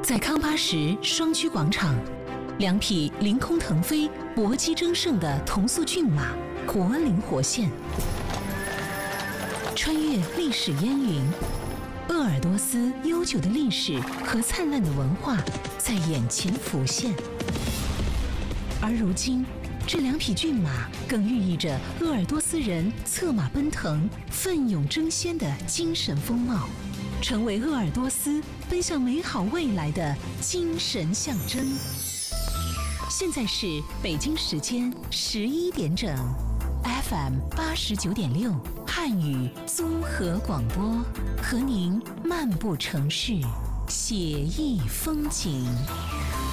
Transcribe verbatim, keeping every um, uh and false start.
在康巴什双驹广场，两匹凌空腾飞、搏击争胜的同速骏马活灵活现，穿越历史烟云，鄂尔多斯悠久的历史和灿烂的文化在眼前浮现。而如今，这两匹骏马更寓意着鄂尔多斯人策马奔腾、奋勇争先的精神风貌，成为鄂尔多斯奔向美好未来的精神象征。现在是北京时间十一点整 ，F M 八十九点六汉语综合广播，和您漫步城市，写意风景。